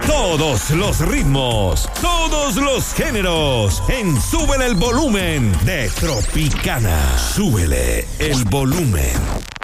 Todos los ritmos, todos los géneros, en Súbele el Volumen de Tropicana. Súbele el volumen.